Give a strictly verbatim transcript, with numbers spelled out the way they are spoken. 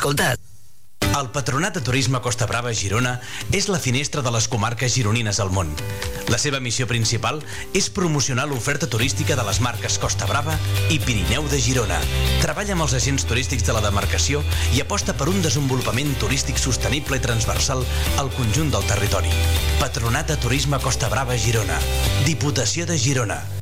escoltat. El Patronat de Turisme Costa Brava Girona és la finestra de les comarques gironines al món. La seva missió principal és promocionar l'oferta turística de les marques Costa Brava i Pirineu de Girona. Treballa amb els agents turístics de la demarcació i aposta per un desenvolupament turístic sostenible i transversal al conjunt del territori. Patronat de Turisme Costa Brava Girona. Diputació de Girona.